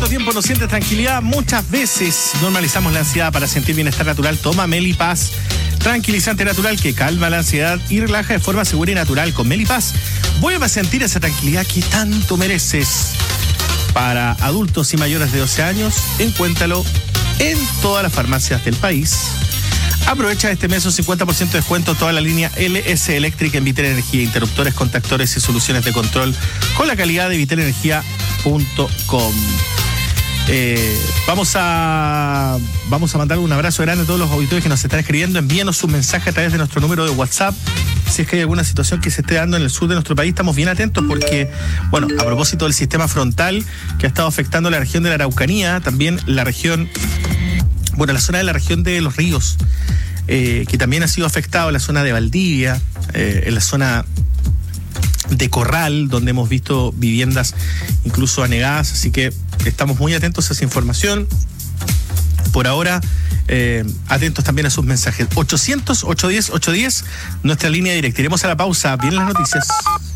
¿Cuánto tiempo no sientes tranquilidad? Muchas veces normalizamos la ansiedad. Para sentir bienestar natural, toma Melipaz, tranquilizante natural que calma la ansiedad y relaja de forma segura y natural. Con Melipaz, vuelve a sentir esa tranquilidad que tanto mereces. Para adultos y mayores de 12 años, encuéntralo en todas las farmacias del país. Aprovecha este mes un 50% de descuento toda la línea LS Electric en Vitel Energía, interruptores, contactores y soluciones de control con la calidad de vitelenergia.com. Vamos a mandar un abrazo grande a todos los auditores que nos están escribiendo. Envíenos un mensaje a través de nuestro número de WhatsApp. Si es que hay alguna situación que se esté dando en el sur de nuestro país, estamos bien atentos porque, bueno, a propósito del sistema frontal que ha estado afectando la región de la Araucanía, también la región, bueno, la zona de la región de Los Ríos, que también ha sido afectado, la zona de Valdivia, en la zona de Corral, donde hemos visto viviendas incluso anegadas, así que estamos muy atentos a esa información. Por ahora, atentos también a sus mensajes. 800-810-810, nuestra línea directa. Iremos a la pausa. Vienen las noticias.